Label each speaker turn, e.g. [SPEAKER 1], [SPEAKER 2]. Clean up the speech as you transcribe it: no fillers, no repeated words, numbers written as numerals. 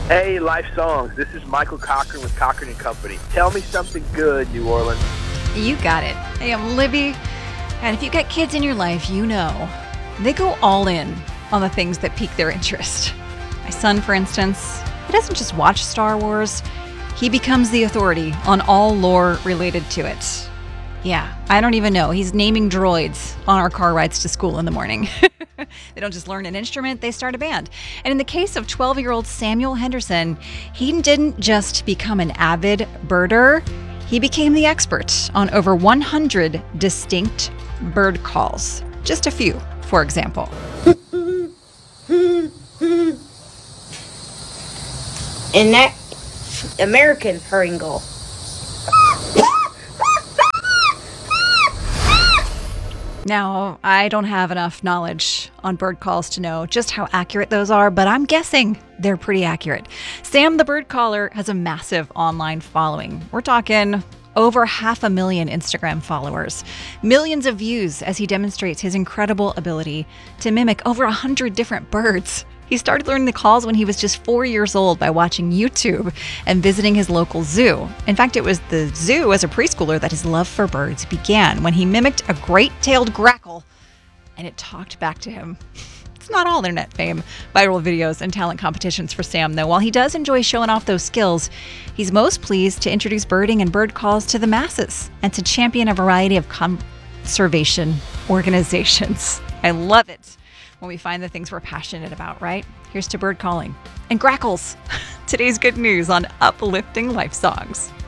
[SPEAKER 1] Hey, Life Songs. This is Michael Cochran with Cochran and Company. Tell me something good, New Orleans.
[SPEAKER 2] You got it. Hey, I'm Libby. And if you got kids in your life, you know they go all in on the things that pique their interest. My son, for instance, he doesn't just watch Star Wars. He becomes the authority on all lore related to it. Yeah, I don't even know. He's naming droids on our car rides to school in the morning. They don't just learn an instrument, they start a band. And in the case of 12-year-old Samuel Henderson, he didn't just become an avid birder, he became the expert on over 100 distinct bird calls. Just a few, for example.
[SPEAKER 3] And that American herring gull.
[SPEAKER 2] Now, I don't have enough knowledge on bird calls to know just how accurate those are, but I'm guessing they're pretty accurate. Sam the bird caller has a massive online following. We're talking over 500,000 Instagram followers, millions of views as he demonstrates his incredible ability to mimic over 100 different birds. He started learning the calls when he was just 4 years old by watching YouTube and visiting his local zoo. In fact, it was the zoo as a preschooler that his love for birds began when he mimicked a great-tailed grackle and it talked back to him. It's not all internet fame, viral videos, and talent competitions for Sam, though. While he does enjoy showing off those skills, he's most pleased to introduce birding and bird calls to the masses and to champion a variety of conservation organizations. I love it when we find the things we're passionate about, right? Here's to bird calling and grackles. Today's good news on Uplifting Life Songs.